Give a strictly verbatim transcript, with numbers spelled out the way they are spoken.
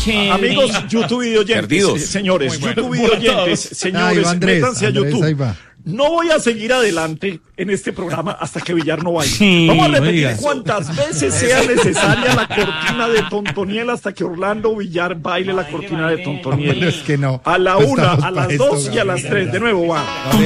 que... Amigos YouTube y oyentes, Perdidos. señores, Muy bueno. YouTube y oyentes, señores, Ahí va Andrés, métanse a Andrés, YouTube. ahí va. No voy a seguir adelante en este programa hasta que Villar no baile. Sí, Vamos a repetir oiga. cuantas veces sea necesaria la cortina de Tontoniel hasta que Orlando Villar baile la cortina de Tontoniel. Es que no. A la No una, estamos a las para esto, dos y a las Gabriel. tres. De nuevo va.